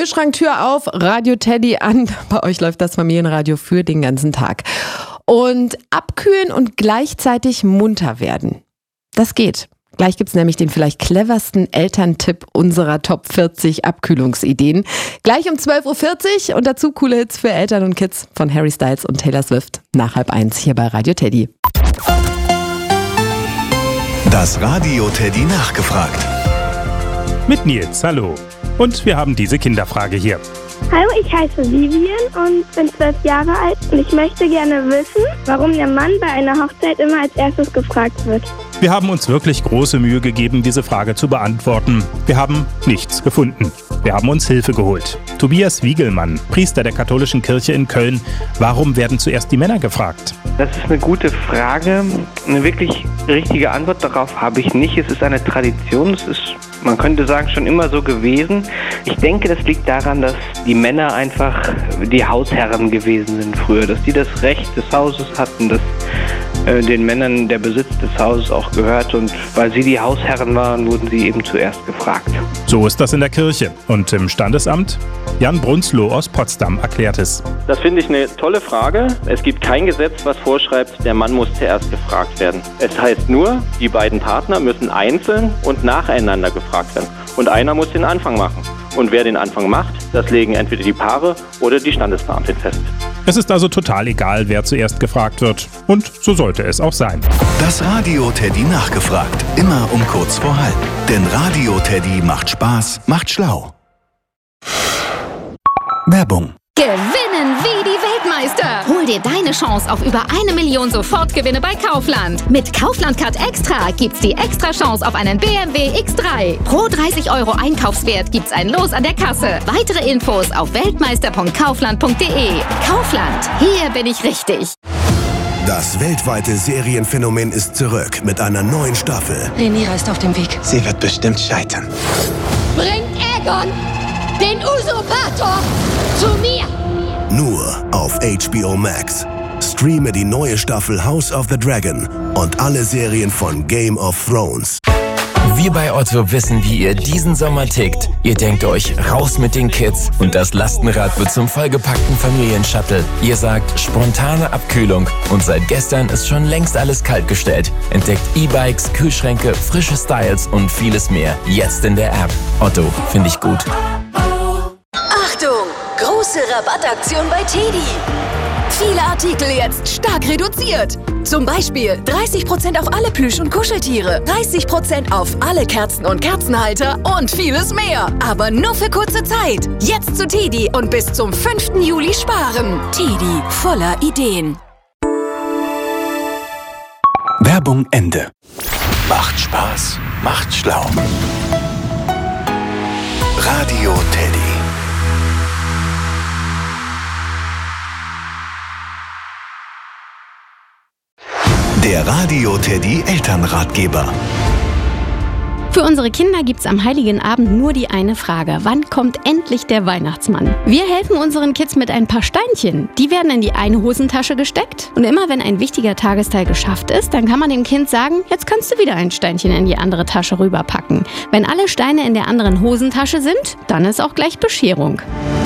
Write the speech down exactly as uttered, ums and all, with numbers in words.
Kühlschranktür auf, Radio Teddy an. Bei euch läuft das Familienradio für den ganzen Tag. Und abkühlen und gleichzeitig munter werden. Das geht. Gleich gibt's nämlich den vielleicht cleversten Elterntipp unserer Top vierzig Abkühlungsideen. Gleich um zwölf Uhr vierzig und dazu coole Hits für Eltern und Kids von Harry Styles und Taylor Swift. Nach halb eins hier bei Radio Teddy. Das Radio Teddy nachgefragt. Mit Nils, hallo. Und wir haben diese Kinderfrage hier. Hallo, ich heiße Vivian und bin zwölf Jahre alt und ich möchte gerne wissen, warum der Mann bei einer Hochzeit immer als erstes gefragt wird. Wir haben uns wirklich große Mühe gegeben, diese Frage zu beantworten. Wir haben nichts gefunden. Wir haben uns Hilfe geholt. Tobias Wiegelmann, Priester der katholischen Kirche in Köln. Warum werden zuerst die Männer gefragt? Das ist eine gute Frage. Eine wirklich richtige Antwort darauf habe ich nicht. Es ist eine Tradition. Es ist, man könnte sagen, schon immer so gewesen. Ich denke, das liegt daran, dass die Männer einfach die Hausherren gewesen sind früher. Dass die das Recht des Hauses hatten, dass äh, den Männern der Besitz des Hauses auch gehört. Und weil sie die Hausherren waren, wurden sie eben zuerst gefragt. So ist das in der Kirche. Und im Standesamt? Jan Brunzloh aus Potsdam erklärt es. Das finde ich eine tolle Frage. Es gibt kein Gesetz, was vorschreibt, der Mann muss zuerst gefragt werden. Es heißt nur, die beiden Partner müssen einzeln und nacheinander gefragt werden. Und einer muss den Anfang machen. Und wer den Anfang macht, das legen entweder die Paare oder die Standesbeamtin fest. Es ist also total egal, wer zuerst gefragt wird. Und so sollte es auch sein. Das Radio Teddy nachgefragt. Immer um kurz vor halb. Denn Radio Teddy macht Spaß, macht schlau. Werbung. Gewinnen wie die Weltmeister! Hol dir deine Chance auf über eine Million Sofortgewinne bei Kaufland. Mit Kaufland Card Extra gibt's die extra Chance auf einen B M W X drei. Pro dreißig Euro Einkaufswert gibt's ein Los an der Kasse. Weitere Infos auf weltmeister punkt kaufland punkt de. Kaufland, hier bin ich richtig. Das weltweite Serienphänomen ist zurück mit einer neuen Staffel. Rhaenyra ist auf dem Weg. Sie wird bestimmt scheitern. Bringt Aegon, den Usurpator, zu mir! Nur auf H B O Max. Streame die neue Staffel House of the Dragon und alle Serien von Game of Thrones. Wir bei Otto wissen, wie ihr diesen Sommer tickt. Ihr denkt euch, raus mit den Kids und das Lastenrad wird zum vollgepackten Familienshuttle. Ihr sagt, spontane Abkühlung und seit gestern ist schon längst alles kaltgestellt. Entdeckt E-Bikes, Kühlschränke, frische Styles und vieles mehr. Jetzt in der App. Otto, finde ich gut. Achtung! Große Rabattaktion bei Teddy. Viele Artikel jetzt stark reduziert. Zum Beispiel dreißig Prozent auf alle Plüsch- und Kuscheltiere, dreißig Prozent auf alle Kerzen und Kerzenhalter und vieles mehr. Aber nur für kurze Zeit. Jetzt zu Teddy und bis zum fünften Juli sparen. Teddy, voller Ideen. Werbung Ende. Macht Spaß, macht schlau. Radio Teddy. Der Radio Teddy Elternratgeber. Für unsere Kinder gibt's am Heiligen Abend nur die eine Frage: Wann kommt endlich der Weihnachtsmann? Wir helfen unseren Kids mit ein paar Steinchen. Die werden in die eine Hosentasche gesteckt und immer wenn ein wichtiger Tagesteil geschafft ist, dann kann man dem Kind sagen, jetzt kannst du wieder ein Steinchen in die andere Tasche rüberpacken. Wenn alle Steine in der anderen Hosentasche sind, dann ist auch gleich Bescherung.